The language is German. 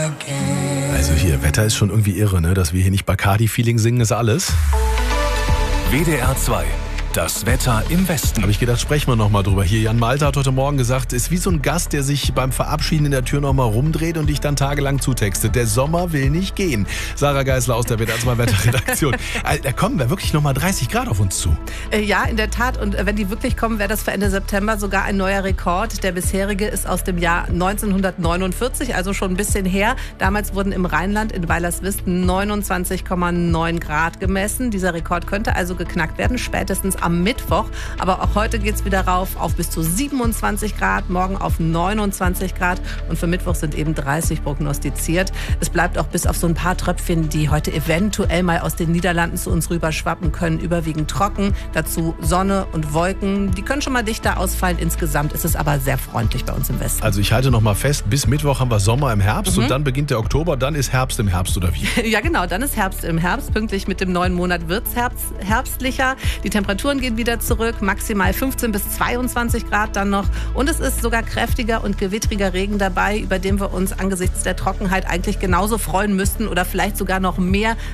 Also hier, Wetter ist schon irgendwie irre, ne? Dass wir hier nicht Bacardi-Feeling singen, ist alles. WDR 2. Das Wetter im Westen. Habe ich gedacht, sprechen wir nochmal drüber. Hier, Jan Malte hat heute Morgen gesagt, ist wie so ein Gast, der sich beim Verabschieden in der Tür nochmal rumdreht und dich dann tagelang zutextet. Der Sommer will nicht gehen. Sarah Geisler aus der WDR 2 Wetterredaktion. Da kommen wir wirklich nochmal 30 Grad auf uns zu. Ja, in der Tat. Und wenn die wirklich kommen, wäre das für Ende September sogar ein neuer Rekord. Der bisherige ist aus dem Jahr 1949, also schon ein bisschen her. Damals wurden im Rheinland in Weilerswist 29,9 Grad gemessen. Dieser Rekord könnte also geknackt werden, spätestens am Mittwoch. Aber auch heute geht es wieder rauf auf bis zu 27 Grad, morgen auf 29 Grad und für Mittwoch sind eben 30 prognostiziert. Es bleibt auch bis auf so ein paar Tröpfchen, die heute eventuell mal aus den Niederlanden zu uns rüberschwappen können, überwiegend trocken. Dazu Sonne und Wolken. Die können schon mal dichter ausfallen. Insgesamt ist es aber sehr freundlich bei uns im Westen. Also ich halte noch mal fest, bis Mittwoch haben wir Sommer im Herbst und dann beginnt der Oktober, dann ist Herbst im Herbst oder wie? Ja genau, dann ist Herbst im Herbst. Pünktlich mit dem neuen Monat wird es herbstlicher. Die Temperaturen gehen wieder zurück, maximal 15 bis 22 Grad dann noch. Und es ist sogar kräftiger und gewittriger Regen dabei, über den wir uns angesichts der Trockenheit eigentlich genauso freuen müssten oder vielleicht sogar noch mehr